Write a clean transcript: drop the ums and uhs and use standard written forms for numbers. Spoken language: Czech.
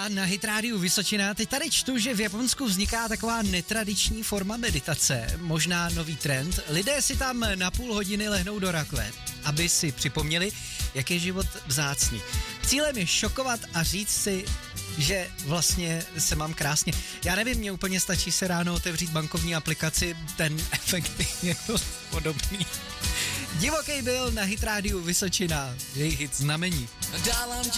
na Hit Rádiu Vysočina. Teď tady čtu, že v Japonsku vzniká taková netradiční forma meditace, možná nový trend. Lidé si tam na půl hodiny lehnou do rakve, aby si připomněli, jak je život vzácný. Cílem je šokovat a říct si, že vlastně se mám krásně. Já nevím, mně úplně stačí se ráno otevřít bankovní aplikaci, ten efekt je dost podobný. Divokej byl na Hit Rádiu Vysočina, jejich hit Znamení. Dávám ti